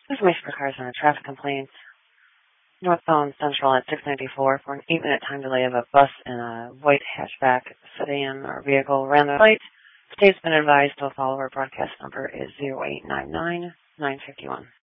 Information for cars on a traffic complaint. Northbound Central at 694 for an 8-minute time delay of a bus and a white hatchback sedan or vehicle ran the light. Today's been advised to follow our broadcast number is 0899 951.